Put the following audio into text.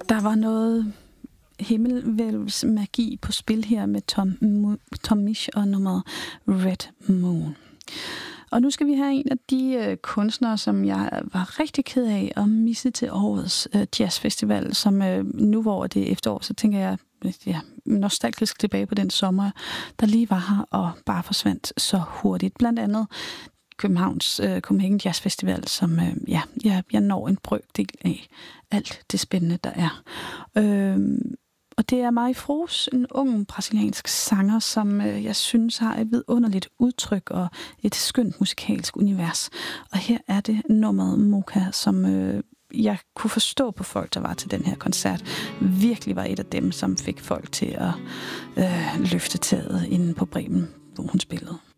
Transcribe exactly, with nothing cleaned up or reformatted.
Der var noget himmelvælvs magi på spil her med Tom, Tom Misch og nummeret Red Moon. Og nu skal vi have en af de øh, kunstnere, som jeg var rigtig ked af at misse til årets øh, jazzfestival, som øh, nu hvor det er efterår, så tænker jeg ja, nostalgisk tilbage på den sommer, der lige var her og bare forsvandt så hurtigt. Blandt andet Københavns øh, Copenhagen Jazz Festival, som øh, ja, jeg, jeg når en brøkdel af alt det spændende, der er. Øh, Og det er Mari Froos, en ung brasiliansk sanger, som øh, jeg synes har et vidunderligt udtryk og et skønt musikalsk univers. Og her er det nummeret Mocha, som øh, jeg kunne forstå på folk, der var til den her koncert, virkelig var et af dem, som fik folk til at øh, løfte taget inde på Bremen, hvor hun spillede.